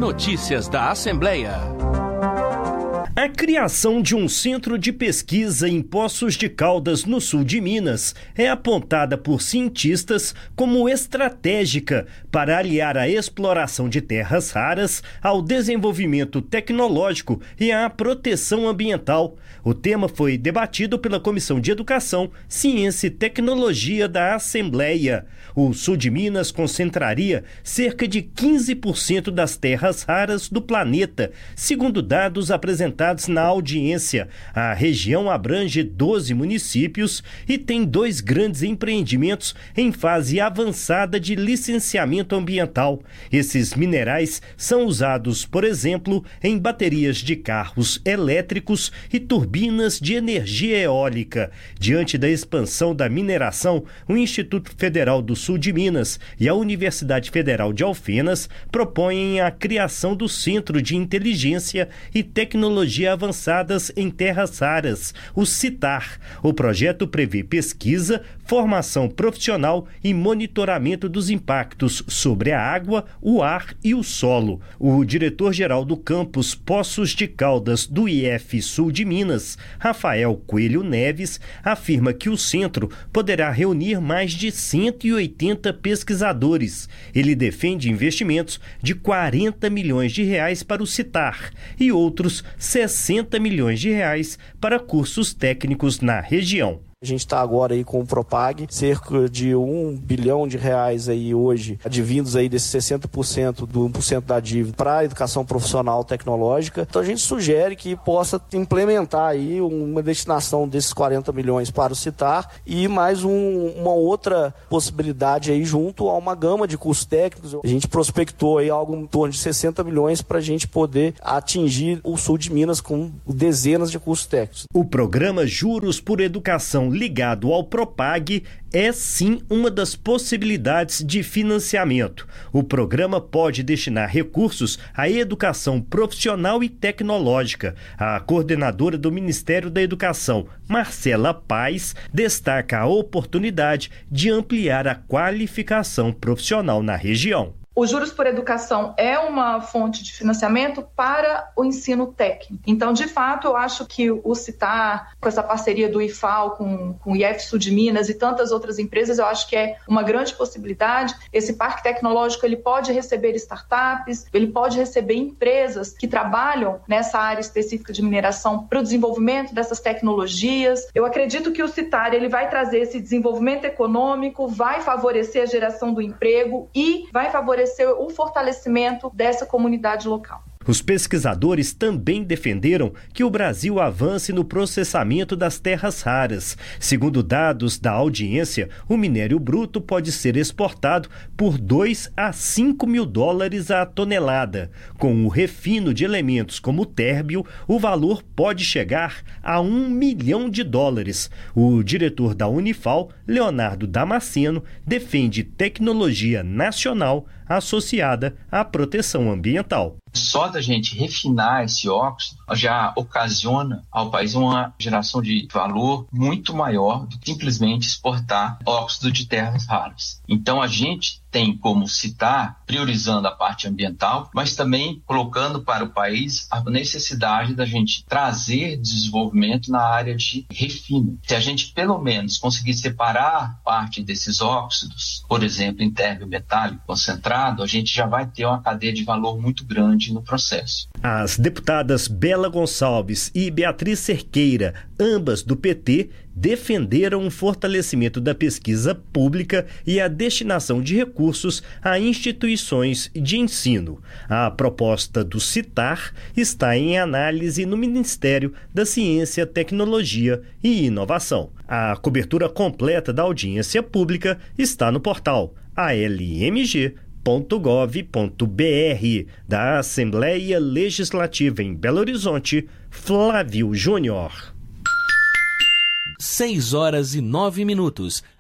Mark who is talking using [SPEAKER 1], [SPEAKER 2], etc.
[SPEAKER 1] Notícias da Assembleia.
[SPEAKER 2] A criação de um centro de pesquisa em Poços de Caldas, no sul de Minas, é apontada por cientistas como estratégica para aliar a exploração de terras raras ao desenvolvimento tecnológico e à proteção ambiental. O tema foi debatido pela Comissão de Educação, Ciência e Tecnologia da Assembleia. O sul de Minas concentraria cerca de 15% das terras raras do planeta, segundo dados apresentados na audiência. A região abrange 12 municípios e tem 2 grandes empreendimentos em fase avançada de licenciamento ambiental. Esses minerais são usados, por exemplo, em baterias de carros elétricos e turbinas de energia eólica. Diante da expansão da mineração, o Instituto Federal do Sul de Minas e a Universidade Federal de Alfenas propõem a criação do Centro de Inteligência e Tecnologia Avançadas em Terras Raras, o CITAR. O projeto prevê pesquisa, formação profissional e monitoramento dos impactos sobre a água, o ar e o solo. O diretor-geral do campus Poços de Caldas do IF Sul de Minas, Rafael Coelho Neves, afirma que o centro poderá reunir mais de 180 pesquisadores. Ele defende investimentos de R$40 milhões para o CITAR e outros R$60 milhões para cursos técnicos na região.
[SPEAKER 3] A gente está agora aí com o Propag, cerca de R$1 bilhão aí hoje, advindos aí desses 60% do 1% da dívida para a educação profissional tecnológica. Então a gente sugere que possa implementar aí uma destinação desses 40 milhões para o CITAR e mais uma outra possibilidade aí junto a uma gama de cursos técnicos. A gente prospectou aí algo em torno de 60 milhões para a gente poder atingir o sul de Minas com dezenas de cursos técnicos.
[SPEAKER 2] O programa Juros por Educação ligado ao Propag é sim uma das possibilidades de financiamento. O programa pode destinar recursos à educação profissional e tecnológica. A coordenadora do Ministério da Educação, Marcela Paes, destaca a oportunidade de ampliar a qualificação profissional na região.
[SPEAKER 4] O Juros por Educação é uma fonte de financiamento para o ensino técnico. Então, de fato, eu acho que o CITAR, com essa parceria do IFAL, com o IF Sul de Minas e tantas outras empresas, eu acho que é uma grande possibilidade. Esse parque tecnológico ele pode receber startups, ele pode receber empresas que trabalham nessa área específica de mineração para o desenvolvimento dessas tecnologias. Eu acredito que o CITAR ele vai trazer esse desenvolvimento econômico, vai favorecer a geração do emprego e vai favorecer o fortalecimento dessa comunidade local.
[SPEAKER 2] Os pesquisadores também defenderam que o Brasil avance no processamento das terras raras. Segundo dados da audiência, o minério bruto pode ser exportado por $2 a $5 mil a tonelada. Com o refino de elementos como o térbio, o valor pode chegar a $1 milhão. O diretor da Unifal, Leonardo Damasceno, defende tecnologia nacional associada à proteção ambiental.
[SPEAKER 5] Só da gente refinar esse óxido já ocasiona ao país uma geração de valor muito maior do que simplesmente exportar óxido de terras raras. Então a gente tem como citar, priorizando a parte ambiental, mas também colocando para o país a necessidade da gente trazer desenvolvimento na área de refino. Se a gente pelo menos conseguir separar parte desses óxidos, por exemplo, em térbio metálico concentrado, a gente já vai ter uma cadeia de valor muito grande no processo.
[SPEAKER 2] As deputadas Bela Gonçalves e Beatriz Cerqueira, ambas do PT, defenderam o fortalecimento da pesquisa pública e a destinação de recursos a instituições de ensino. A proposta do CITAR está em análise no Ministério da Ciência, Tecnologia e Inovação. A cobertura completa da audiência pública está no portal almg.gov.br da Assembleia Legislativa em Belo Horizonte, Flávio Júnior.
[SPEAKER 1] 6 horas e 9 minutos.